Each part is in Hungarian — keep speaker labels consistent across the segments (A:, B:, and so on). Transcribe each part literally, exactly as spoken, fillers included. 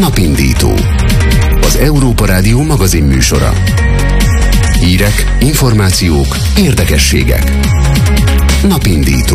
A: Napindító. Az Európa Rádió magazin műsora. Hírek, információk, érdekességek. Napindító.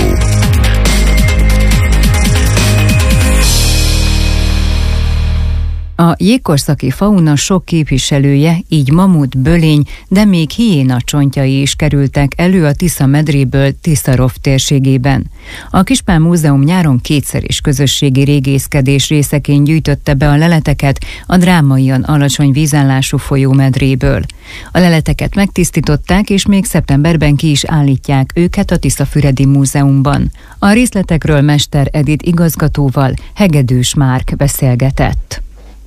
B: A jégkorszaki fauna sok képviselője, így mamut, bölény, de még hiéna csontjai is kerültek elő a Tisza medréből Tiszarov térségében. A Kispál Múzeum nyáron kétszer is közösségi régészkedés részeként gyűjtötte be a leleteket a drámaian alacsony vízállású folyómedréből. A leleteket megtisztították, és még szeptemberben ki is állítják őket a Tiszafüredi Múzeumban. A részletekről Mester Edith igazgatóval Hegedűs Márk beszélgetett.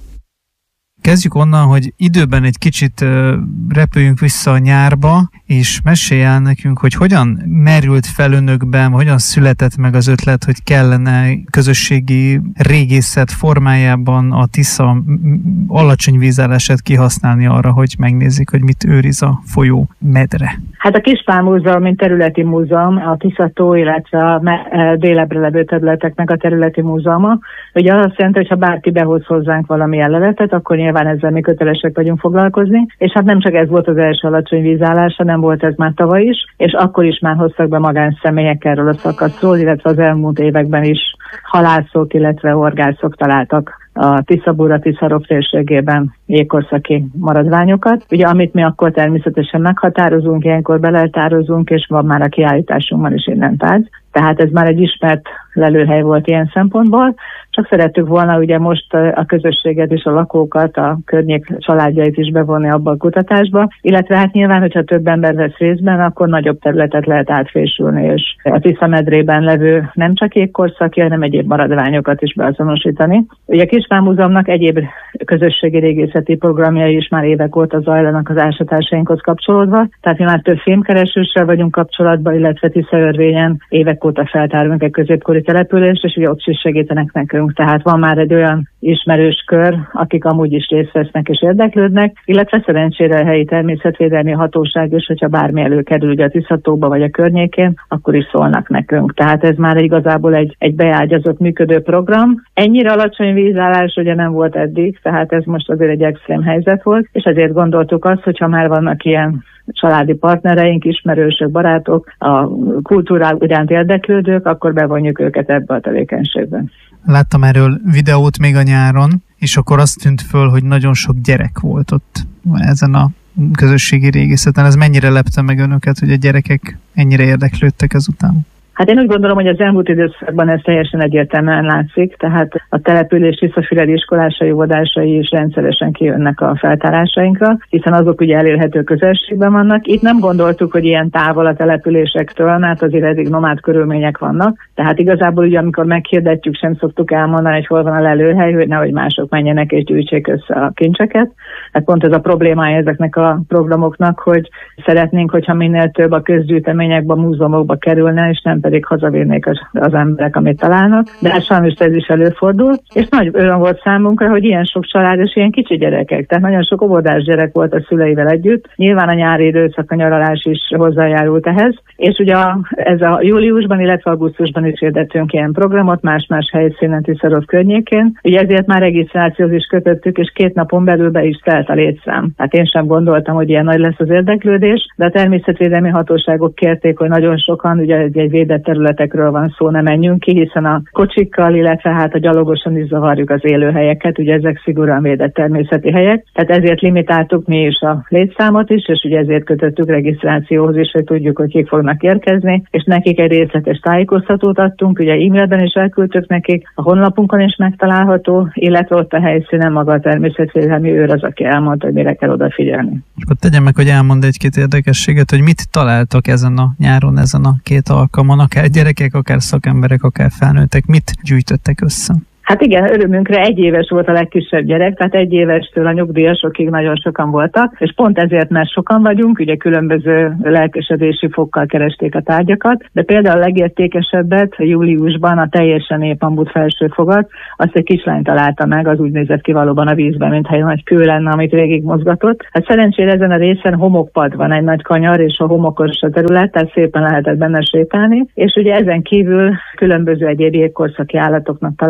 C: Kezdjük onnan, hogy időben egy kicsit repüljünk vissza a nyárba, és mesélj el nekünk, hogy hogyan merült fel önökben, hogyan született meg az ötlet, hogy kellene közösségi régészet formájában a Tisza alacsony vízállását kihasználni arra, hogy megnézzük, hogy mit őriz a folyó medre.
D: Hát a Kispál Múzeum, mint területi múzeum, a Tiszató, illetve a délebbre levő területeknek a területi múzeuma. Ugye azt jelenti, hogy ha bárki behoz hozzánk valamilyen leletet, akkor nyilván ezzel mi kötelesek vagyunk foglalkozni, és hát nem csak ez volt az első alacsony vízállás, hanem volt ez már tavaly is, és akkor is már hoztak be magánszemélyek erről a szakaszról, illetve az elmúlt években is halászok, illetve horgászok találtak a Tiszabúra, Tiszarov térségében jégkorszaki maradványokat. Ugye amit mi akkor természetesen meghatározunk, ilyenkor beleltározunk, és van már a kiállításunkban is innen tárgy. Tehát ez már egy ismert lelőhely volt ilyen szempontból, csak szerettük volna ugye most a közösséget és a lakókat, a környék családjait is bevonni abba a kutatásba, illetve hát nyilván, hogyha több ember vesz részben, akkor nagyobb területet lehet átfésülni, és a Tisza medrében levő nem csak jégkorszaki, hanem egyéb maradványokat is beazonosítani. Ugye a Kispál Múzeumnak egyéb közösségi régészeti programjai is már évek óta zajlanak az ásatásainkhoz kapcsolódva, tehát mi már több fémkeresőssel vagyunk kapcsolatban, illetve Tiszaörvényen évek óta feltárunk egy középkori települést, és ugye ott is segítenek nekünk. Tehát van már egy olyan ismerős kör, akik amúgy is részt vesznek és érdeklődnek, illetve szerencsére a helyi természetvédelmi hatóság is, hogyha bármi előkerül ugye a Tiszatóba vagy a környékén, akkor is szólnak nekünk. Tehát ez már igazából egy, egy beágyazott működő program. Ennyire alacsony vízállás ugye nem volt eddig, tehát ez most azért egy extrém helyzet volt, és ezért gondoltuk azt, hogyha már vannak ilyen családi partnereink, ismerősök, barátok, a kultúrák iránt érdeklődők, akkor bevonjuk őket ebbe a tevékenységben.
C: Láttam erről videót még a nyáron, és akkor azt tűnt föl, hogy nagyon sok gyerek volt ott ezen a közösségi régészeten. Ez mennyire lepte meg önöket, hogy a gyerekek ennyire érdeklődtek ezután?
D: Hát én úgy gondolom, hogy az elmúlt időszakban ez teljesen egyértelműen látszik, tehát a település tiszafüredi iskolásai, óvodásai is rendszeresen kijönnek a feltárásainkra, hiszen azok ugye elérhető közelségben vannak. Itt nem gondoltuk, hogy ilyen távol a településektől, mert azért eddig nomád körülmények vannak, tehát igazából ugye amikor meghirdetjük, sem szoktuk elmondani, hogy hol van a lelőhely, hogy nehogy mások menjenek és gyűjtsék össze a kincseket. Hát pont ez a problémája ezeknek a programoknak, hogy szeretnénk, hogyha minél több a közgyűjteményekbe, a múzeumokba kerülne, és nem pedig hazavinnék az, az emberek, amit találnak. De hát sajnos ez is előfordul, és nagy öröm volt számunkra, hogy ilyen sok család és ilyen kicsi gyerekek, tehát nagyon sok óvodás gyerek volt a szüleivel együtt. Nyilván a nyári időszak, a nyaralás is hozzájárult ehhez, és ugye a, ez a júliusban, illetve augusztusban is hirdettünk ilyen programot, más-más helyszínen Tiszarov környékén. Ugye ezért már regisztrációhoz is kötöttük, és két napon belül be is telt a létszám. Hát én sem gondoltam, hogy ilyen nagy lesz az érdeklődés, de a természetvédelmi hatóságok kérték, hogy nagyon sokan, ugye egy, egy védett területekről van szó, ne menjünk ki, hiszen a kocsikkal, illetve hát a gyalogosan is zavarjuk az élőhelyeket, ugye ezek szigorúan védett természeti helyek, tehát ezért limitáltuk mi is a létszámot is, és ugye ezért kötöttük regisztrációhoz is, hogy tudjuk, hogy kik fognak érkezni, és nekik egy részletes tájékoztatót adtunk, ugye e-mailben is elküldtük nekik, a honlapunkon is megtalálható, illetve ott a helyszínen maga a természetvédelmi őr az, aki elmondta, hogy mire kell odafigyelni.
C: Akkor tegyem meg, hogy elmond egy-két érdekességet, hogy mit találtak ezen a nyáron, ezen a két alkalmon, akár gyerekek, akár szakemberek, akár felnőttek, mit gyűjtöttek össze?
D: Hát igen, örömünkre egy éves volt a legkisebb gyerek, tehát egy évestől a nyugdíjasokig nagyon sokan voltak, és pont ezért, mert sokan vagyunk, ugye különböző lelkesedési fokkal keresték a tárgyakat, de például a legértékesebbet júliusban a teljesen épambut felsőfogat, azt egy kislány találta meg, az úgy nézett ki valóban a vízben, mintha egy nagy kő lenne, amit végig mozgatott. Hát szerencsére ezen a részen homokpad van, egy nagy kanyar, és a homokos a terület, tehát szépen lehetett benne sétálni, és ugye ezen kívül különböző egyéb jégkorszaki állatoknak találtuk meg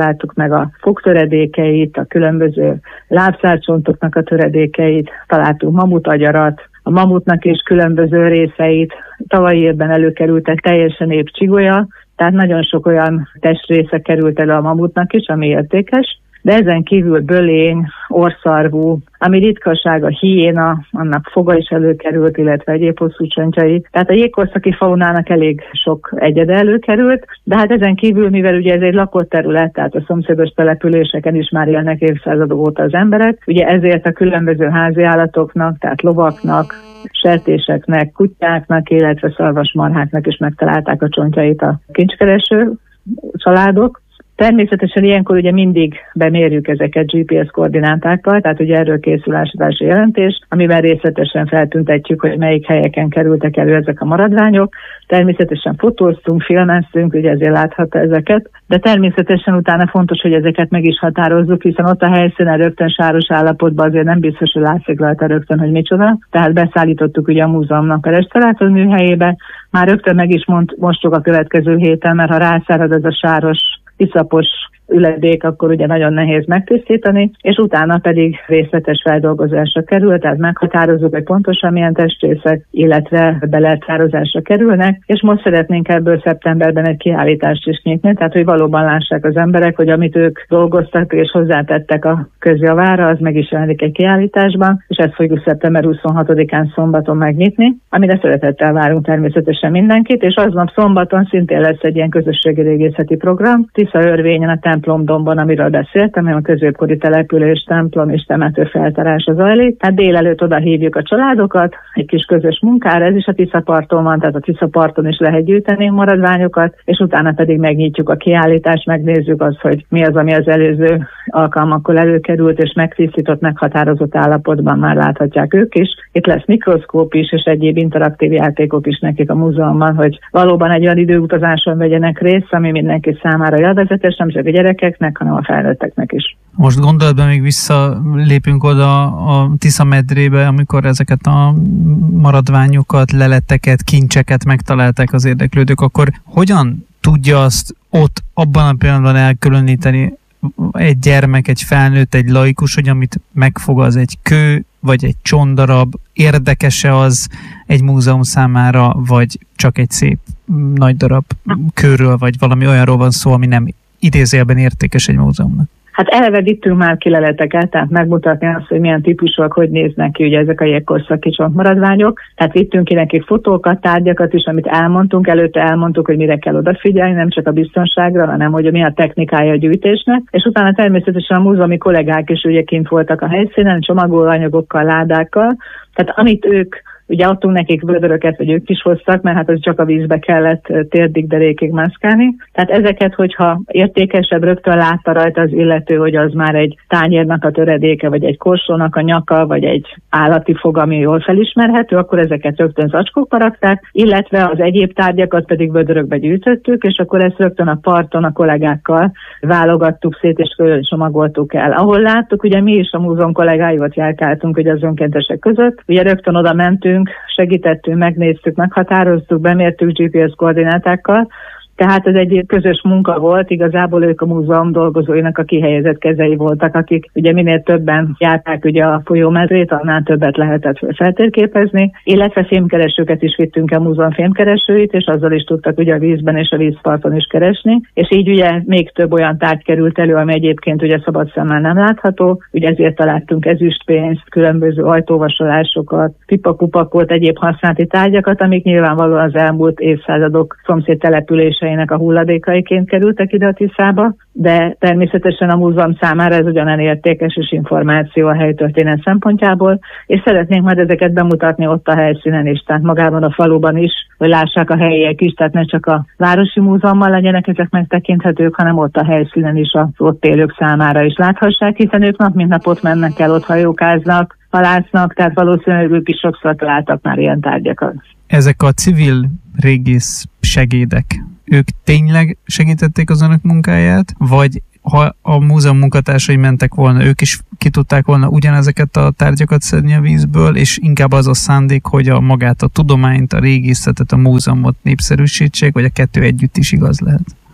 D: meg a fogtöredékeit, a különböző lábszárcsontoknak a töredékeit, találtunk mamutagyarat, a mamutnak is különböző részeit, tavalyi évben előkerültek teljesen épp csigolya, tehát nagyon sok olyan testrésze került elő a mamutnak is, ami értékes, de ezen kívül bölény, orrszarvú, ami ritkaság, a hiéna, annak foga is előkerült, illetve egyéb hosszú csontjai. Tehát a jégkorszaki faunának elég sok egyede előkerült, de hát ezen kívül, mivel ugye ez egy lakott terület, tehát a szomszédos településeken is már élnek évszázadok óta az emberek, ugye ezért a különböző háziállatoknak, tehát lovaknak, sertéseknek, kutyáknak, illetve szarvasmarháknak is megtalálták a csontjait a kincskereső családok. Természetesen ilyenkor ugye mindig bemérjük ezeket gé pé es koordinátákkal, tehát ugye erről készül ásatási jelentés, amiben részletesen feltüntetjük, hogy melyik helyeken kerültek elő ezek a maradványok. Természetesen fotóztunk, filmeztünk, ugye ezért láthatta ezeket, de természetesen utána fontos, hogy ezeket meg is határozzuk, hiszen ott a helyszínen rögtön sáros állapotban azért nem biztos, hogy látszik rajta rögtön, hogy micsoda. Tehát beszállítottuk ugye a múzeumnak a restaurátor műhelyébe, már rögtön meg is mond, mostuk a következő héten, mert ha rászárad ez a sáros, iszapos üledék, akkor ugye nagyon nehéz megtisztítani, és utána pedig részletes feldolgozásra kerül, tehát meghatározzuk, hogy pontosan milyen testrészek, illetve belertározásra kerülnek, és most szeretnénk ebből szeptemberben egy kiállítást is nyitni, tehát hogy valóban lássák az emberek, hogy amit ők dolgoztak és hozzátettek a közjavára, az meg is jelenik egy kiállításban, és ezt fogjuk szeptember huszonhatodikán szombaton megnyitni, amire szeretettel várunk természetesen mindenkit, és aznap szombaton szintén lesz egy ilyen közösségi régészeti program, Tiszaörvényen a templomdomban, amiről beszéltem, a középkori település, templom és temető feltárása zajlik. Tehát délelőtt oda hívjuk a családokat, egy kis közös munkára, ez is a Tiszaparton van, tehát a Tiszaparton is lehet gyűjteni maradványokat, és utána pedig megnyitjuk a kiállítást, megnézzük azt, hogy mi az, ami az előző alkalmakkor előkerült, és megtisztított, meghatározott állapotban már láthatják ők is. Itt lesz mikroszkóp is, és egyéb interaktív játékok is nekik a múzeumban, hogy valóban egy olyan időutazáson vegyenek részt, ami mindenki számára élvezetes, nem csak a gyerekeknek, hanem a felnőtteknek is.
C: Most gondolatban még visszalépünk oda a Tisza medrébe, amikor ezeket a maradványokat, leleteket, kincseket megtalálták az érdeklődők, akkor hogyan tudja azt ott abban a pillanatban elkülöníteni egy gyermek, egy felnőtt, egy laikus, hogy amit megfog az egy kő, vagy egy csontdarab, érdekes-e az egy múzeum számára, vagy csak egy szép nagy darab kőről, vagy valami olyanról van szó, ami nem idézőjelben értékes egy múzeumnak?
D: Hát eleve vittünk már ki leleteket, tehát megmutatni azt, hogy milyen típusok, hogy néznek ki ugye ezek a jégkorszaki csontmaradványok. Tehát vittünk ki nekik fotókat, tárgyakat is, amit elmondtunk, előtte elmondtuk, hogy mire kell odafigyelni, nem csak a biztonságra, hanem hogy mi a technikája a gyűjtésnek. És utána természetesen a múzeumi kollégák is ugye kint voltak a helyszínen, csomagolóanyagokkal, ládákkal. Tehát amit ők ugye adtunk nekik vödöröket, vagy ők is hoztak, mert hát az csak a vízbe kellett térdig, derékig mászkálni. Tehát ezeket, hogyha értékesebb, rögtön látta rajta az illető, hogy az már egy tányérnak a töredéke, vagy egy korsónak a nyaka, vagy egy állati fog, ami jól felismerhető, akkor ezeket rögtön zacskókba rakták, illetve az egyéb tárgyakat pedig vödörökbe gyűjtöttük, és akkor ezt rögtön a parton a kollégákkal válogattuk szét, és csomagoltuk el. Ahol láttuk, ugye mi is a múzeum kollégáival járkáltunk ugye az önkéntesek között, ugye rögtön oda mentünk, segítettünk, megnéztük, meghatároztuk, bemértük gé pé es koordinátákkal, tehát ez egy közös munka volt, igazából ők a múzeum dolgozóinak a kihelyezett kezei voltak, akik ugye minél többen járták ugye a folyómedrét, annál többet lehetett feltérképezni, illetve fémkeresőket is vittünk a múzeum fémkeresőit, és azzal is tudtak ugye a vízben és a vízparton is keresni, és így ugye még több olyan tárgy került elő, ami egyébként ugye szabad szemmel nem látható, ugye ezért találtunk ezüstpénzt, különböző ajtóvasolásokat, pipakupakot, egyéb használati tárgyakat, amik nyilvánvalóan az elmúlt évszázadok szomszéd települése a hulladékaiként kerültek ide a Tiszába, de természetesen a múzeum számára ez ugyanen értékes és információ a helytörténet szempontjából, és szeretnénk majd ezeket bemutatni ott a helyszínen is, tehát magában a faluban is, hogy lássák a helyiek is, tehát ne csak a városi múzeummal legyenek ezek megtekinthetők, hanem ott a helyszínen is az ott élők számára is láthassák, hiszen ők nap mint nap ott mennek el, ott hajókáznak, halásznak, tehát valószínűleg ők is sokszor találtak már ilyen tárgyakat.
C: Ezek a civil régész segédek, ők tényleg segítették az önök munkáját, vagy ha a múzeum munkatársai mentek volna, ők is ki tudták volna ugyanezeket a tárgyakat szedni a vízből, és inkább az a szándék, hogy a magát, a tudományt, a régészetet, a múzeumot népszerűsítsék, vagy a kettő együtt is igaz lehet?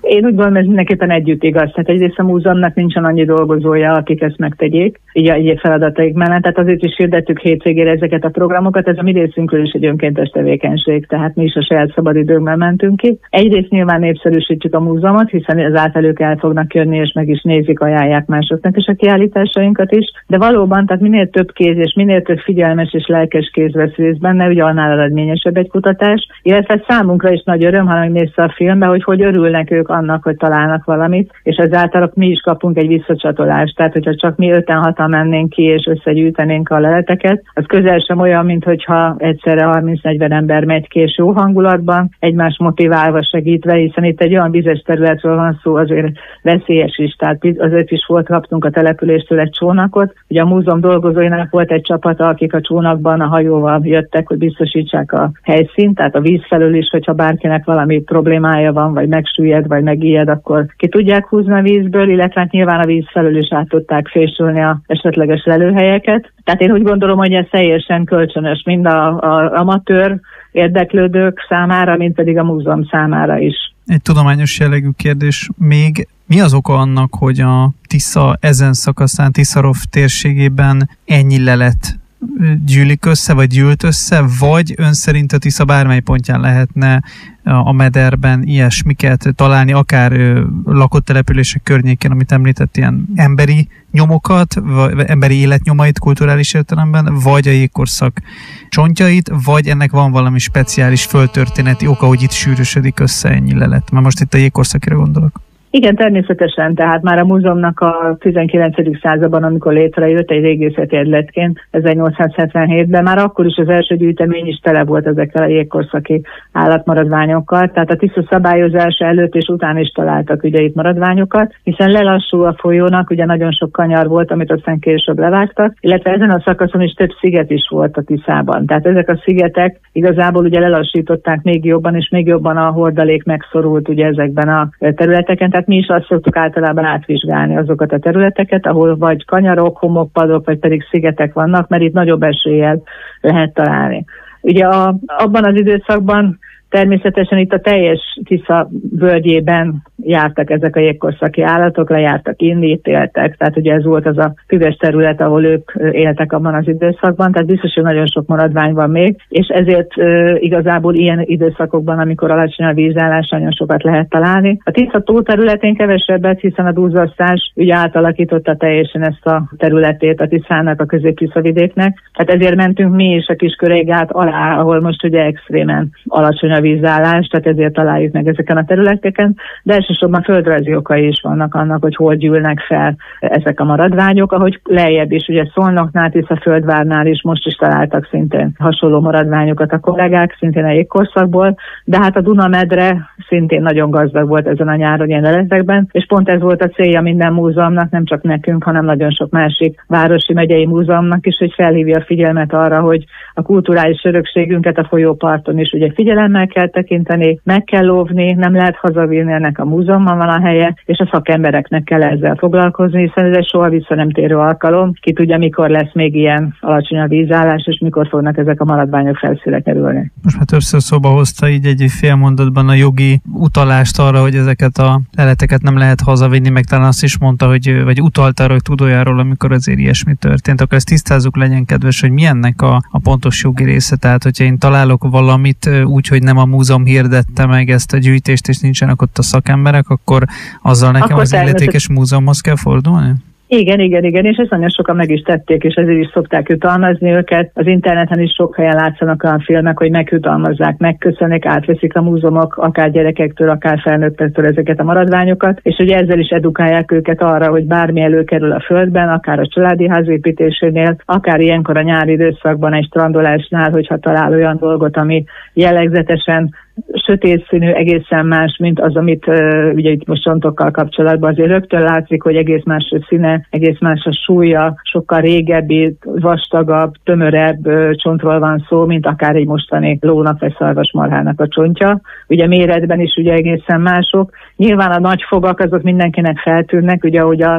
D: Én úgy gondolom, ez mindenképpen együtt igaz. Tehát egyrészt a múzeumnak nincsen annyi dolgozója, akik ezt megtegyék, így a egyéb feladataik mellett. Tehát azért is hirdettük hétvégére ezeket a programokat. Ez a mi részünkről is egy önkéntes tevékenység, tehát mi is a saját szabadidőnkben mentünk ki. Egyrészt nyilván népszerűsítjük a múzeumot, hiszen ezáltal ők el fognak jönni, és meg is nézik, ajánlják másoknak is a kiállításainkat is. De valóban, tehát minél több kéz és minél több figyelmes és lelkes kéz vesz részt benne, ugye annál eredményesebb egy kutatás. Illetve számunkra is nagy öröm, ha megnézsz a filmbe, hogy hogy örülnek ők annak, hogy találnak valamit, és ezáltal mi is kapunk egy visszacsatolást. Tehát, hogyha csak mi öten-hatan mennénk ki, és összegyűjtenénk a leleteket, az közel sem olyan, mint hogyha egyszerre harminc-negyven ember megy ki, és jó hangulatban, egymás motiválva, segítve, hiszen itt egy olyan vizes területről van szó, azért veszélyes is. Tehát azért is volt, kaptunk a településtől egy csónakot. Ugye a múzeum dolgozóinak volt egy csapata, akik a csónakban a hajóval jöttek, hogy biztosítsák a helyszínt, tehát a víz felől is, hogyha bárkinek valami problémája van, vagy megsüllyed, vagy megijed, akkor ki tudják húzni a vízből, illetve nyilván a víz felől is át tudták fésülni a esetleges lelőhelyeket. Tehát én úgy gondolom, hogy ez teljesen kölcsönös, mind a, a amatőr érdeklődők számára, mint pedig a múzeum számára is.
C: Egy tudományos jellegű kérdés még. Mi az oka annak, hogy a Tisza ezen szakaszán, Tiszarov térségében ennyi lelet gyűlik össze, vagy gyűlt össze, vagy ön szerint a Tisza bármely pontján lehetne a mederben ilyesmiket találni, akár lakott települések környékén, amit említett, ilyen emberi nyomokat, vagy emberi életnyomait kulturális értelemben, vagy a jégkorszak csontjait, vagy ennek van valami speciális földtörténeti oka, hogy itt sűrűsödik össze ennyi lelet. Már most itt a jégkorszakra gondolok.
D: Igen, természetesen, tehát már a múzeumnak a tizenkilencedik században, amikor létrejött egy régészeti egyletként ezernyolcszázhetvenhétben, már akkor is az első gyűjtemény is tele volt ezekkel a jégkorszaki állatmaradványokkal, tehát a Tisza szabályozása előtt és után is találtak ugye itt maradványokat, hiszen lelassul a folyónak, ugye nagyon sok kanyar volt, amit aztán később levágtak, illetve ezen a szakaszon is több sziget is volt a Tiszában. Tehát ezek a szigetek igazából ugye lelassították még jobban, és még jobban a hordalék megszorult ugye ezekben a területeken. Tehát mi is azt szoktuk általában átvizsgálni azokat a területeket, ahol vagy kanyarok, homokpadok, vagy pedig szigetek vannak, mert itt nagyobb eséllyel lehet találni. Ugye a, abban az időszakban természetesen itt a teljes Tisza völgyében jártak ezek a jégkorszaki állatok, lejártak inni, itt éltek, tehát ugye ez volt az a füves terület, ahol ők éltek abban az időszakban, tehát biztos, hogy nagyon sok maradvány van még, és ezért e, igazából ilyen időszakokban, amikor alacsony a vízállás, nagyon sokat lehet találni. A Tisza tó területén kevesebbet, hiszen a duzzasztás ugye átalakította teljesen ezt a területét a Tiszának, a Közép-Tiszavidéknek, tehát ezért mentünk mi is a Kisköréggát alá, ahol most ugye extrémen alacsony a vízállás, tehát ezért találjuk meg ezeken a területeken, de elsősorban földrajzi okai is vannak annak, hogy hol gyűlnek fel ezek a maradványok, ahogy lejjebb is, ugye Szolnoknál, Tiszaföldvárnál is most is találtak szintén hasonló maradványokat a kollégák, szintén a jégkorszakból, de hát a Duna-medre szintén nagyon gazdag volt ezen a nyáron ilyen leletekben, és pont ez volt a célja minden múzeumnak, nem csak nekünk, hanem nagyon sok másik városi, megyei múzeumnak is, hogy felhívja a figyelmet arra, hogy a kulturális örökségünket a folyóparton is ugye figyelemmel kell tekinteni, meg kell óvni, nem lehet hazavinni, ennek a múzeumban van a helye, és a szakembereknek kell ezzel foglalkozni, hiszen ez egy soha vissza nem térő alkalom. Ki tudja, mikor lesz még ilyen alacsony a vízállás, és mikor fognak ezek a maradványok felszínre kerülni.
C: Most már többször szóba hozta így egy fél mondatban a jogi utalást arra, hogy ezeket a leleteket nem lehet hazavinni, meg talán azt is mondta, hogy, vagy utalt arra, hogy tud olyanról, amikor azért ilyesmi történt. Akkor ezt tisztázzuk, legyen kedves, hogy mi ennek a, a pontos jogi része. Tehát, hogyha én találok valamit úgy, hogy nem a múzeum hirdette meg ezt a gyűjtést, és nincsenek ott a szakemberek, akkor azzal nekem akkor az illetékes múzeumhoz kell fordulni?
D: Igen, igen, igen, és ezt nagyon sokan meg is tették, és ezért is szokták jutalmazni őket. Az interneten is sok helyen látszanak olyan filmek, hogy megjutalmazzák, megköszönik, átveszik a múzeumok, akár gyerekektől, akár felnőttektől ezeket a maradványokat, és ugye ezzel is edukálják őket arra, hogy bármi előkerül a földben, akár a családi ház építésénél, akár ilyenkor a nyári időszakban egy strandolásnál, hogyha talál olyan dolgot, ami jellegzetesen sötét színű, egészen más, mint az, amit uh, ugye itt most csontokkal kapcsolatban azért rögtön látszik, hogy egész más a színe, egész más a súlya, sokkal régebbi, vastagabb, tömörebb uh, csontról van szó, mint akár egy mostani lónak vagy szarvasmarhának a csontja. Ugye méretben is ugye egészen mások. Nyilván a nagy fogak azok mindenkinek feltűnnek, ugye ahogy a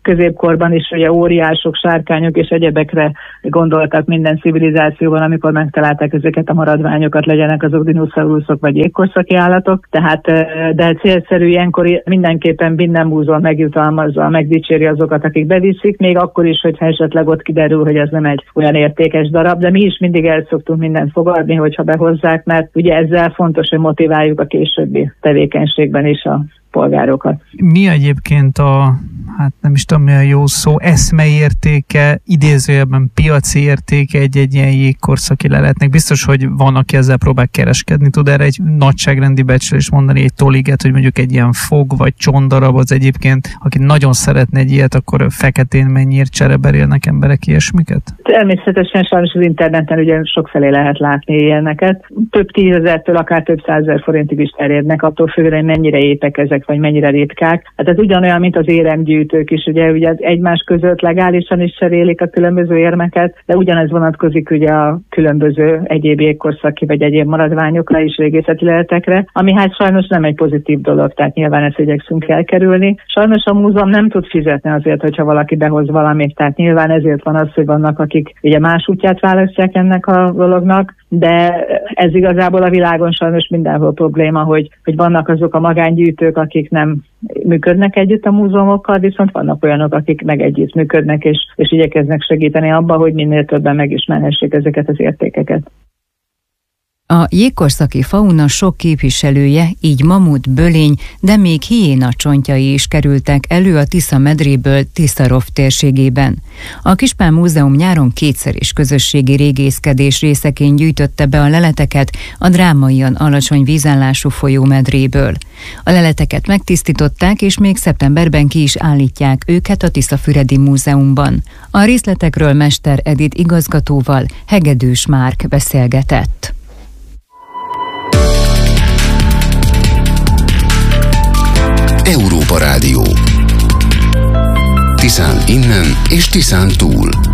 D: középkorban is ugye óriások, sárkányok és egyebekre gondoltak minden civilizációban, amikor megtalálták ezeket a maradványokat, legyenek azok dinoszauruszok vagy jégkorszaki állatok. Tehát, de célszerű ilyenkor mindenképpen minden múzeum megjutalmazza, megdicséri azokat, akik beviszik, még akkor is, hogyha esetleg ott kiderül, hogy ez nem egy olyan értékes darab, de mi is mindig el szoktunk mindent fogadni, hogyha behozzák, mert ugye ezzel fontos, hogy motiváljuk a későbbi tevékenységben is a polgárokat.
C: Mi egyébként a, hát nem is tudom mi a jó szó, eszmeértéke, idézőjelben piaci értéke egy-egy ilyen jégkorszaki leletnek? Biztos, hogy van, aki ezzel próbál kereskedni. Tud erre egy nagyságrendi becslést mondani, egy toliget, hogy mondjuk egy ilyen fog vagy csondarab az egyébként, aki nagyon szeretne egy ilyet, akkor feketén mennyiért csereberélnek emberek ilyesmiket?
D: Természetesen sajnos az interneten ugye sokfelé lehet látni ilyeneket. Több tízezertől akár több százezer forintig is terjednek, attól függően, hogy mennyire épek ezek, vagy mennyire ritkák. Hát ez ugyanolyan, mint az éremgyűjtők is, ugye, ugye egymás között legálisan is cserélik a különböző érmeket, de ugyanez vonatkozik ugye a különböző egyéb jégkorszaki vagy egyéb maradványokra is, régészeti leletekre, ami hát sajnos nem egy pozitív dolog, tehát nyilván ezt igyekszünk elkerülni. Sajnos a múzeum nem tud fizetni azért, hogyha valaki behoz valamit, tehát nyilván ezért van az, hogy vannak, akik ugye más útját választják ennek a dolognak, de ez igazából a világon sajnos mindenhol probléma, hogy, hogy vannak azok a magángyűjtők, akik nem működnek együtt a múzeumokkal, viszont vannak olyanok, akik meg együtt működnek, és, és igyekeznek segíteni abba, hogy minél többen megismerhessék ezeket az értékeket.
B: A jégkorszaki fauna sok képviselője, így mamut, bölény, de még hiéna csontjai is kerültek elő a Tisza medréből Tiszarov térségében. A Kispán Múzeum nyáron kétszer is közösségi régészkedés részeként gyűjtötte be a leleteket a drámaian alacsony vízállású folyómedréből. A leleteket megtisztították, és még szeptemberben ki is állítják őket a Tiszafüredi Múzeumban. A részletekről Mester Edith igazgatóval Hegedűs Márk beszélgetett.
A: Európa Rádió. Tiszán innen és Tiszán túl.